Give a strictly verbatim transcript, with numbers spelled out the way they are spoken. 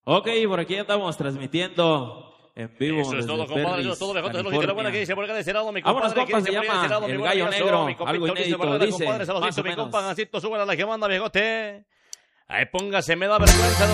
Ok, por aquí estamos transmitiendo en vivo. Eso es desde todo, compadre. Eso es todo, viejote. Es lo que quiero, buena que dice por acá de ese lado, mi Vámonos, compadre. compa, se quiere llama ese lado, mi El buena Gallo amigazo, Negro, mi compito algo Luis de inédito, Barrera, dice, compadre, saludito, más o mi menos. compa, Gancito, súbela la que manda, viejote. Ahí póngase, me da vergüenza.